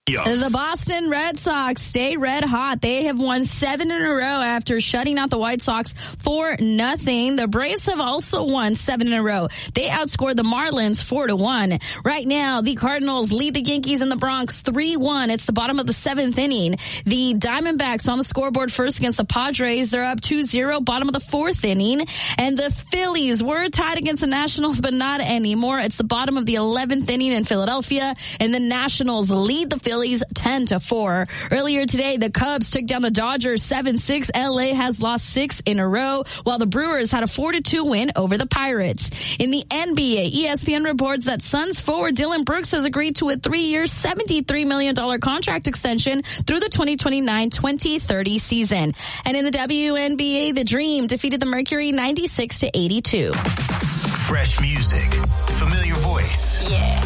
The Boston Red Sox stay red hot. They have won 7 in a row after shutting out the White Sox 4-0. The Braves have also won 7 in a row. They outscored the Marlins 4-1. Right now, the Cardinals lead the Yankees in the Bronx 3-1. It's the bottom of the 7th inning. The Diamondbacks on the scoreboard first against the Padres. They're up 2-0, bottom of the 4th inning. And the Phillies were tied against the Nationals, but not anymore. It's the bottom of the 11th inning in Philadelphia. And the Nationals lead the Phillies 10-4. Earlier today, the Cubs took down the Dodgers 7-6. LA has lost 6 in a row, while the Brewers had a 4-2 win over the Pirates. In the NBA, ESPN reports that Suns forward Dillon Brooks has agreed to a 3-year, $73 million contract extension through the 2029-2030 season. And in the WNBA, the Dream defeated the Mercury 96-82. Fresh music, familiar voice. Yeah.